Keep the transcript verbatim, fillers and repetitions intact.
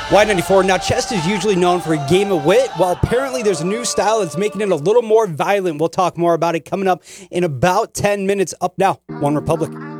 Y ninety-four. Now, chess is usually known for a game of wit. Well, apparently there's a new style that's making it a little more violent. We'll talk more about it coming up in about ten minutes. Up now, One Republic.